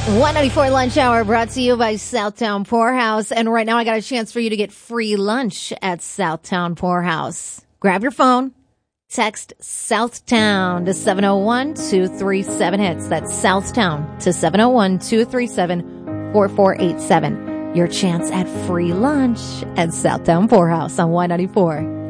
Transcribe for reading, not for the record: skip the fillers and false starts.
194 Lunch Hour brought to you by Southtown Poorhouse. And right now I got a chance for you to get free lunch at Southtown Poorhouse. Grab your phone, text Southtown to 701-237-HITS. That's Southtown to 701-237-4487. Your chance at free lunch at Southtown Poorhouse on 194.